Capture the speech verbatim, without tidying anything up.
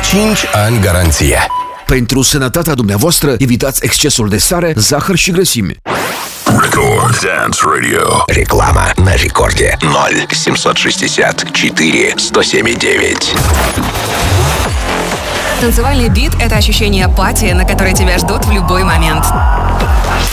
cinci ani garanție. Pentru sănătatea dumneavoastră, evitați excesul de sare, zahăr și grăsime. Record Dance Radio. Реклама на рекорде. ноль семьсот шестьдесят четыре сто семь девять. Танцевальный бит — это ощущение пати, на которое тебя ждут в любой момент.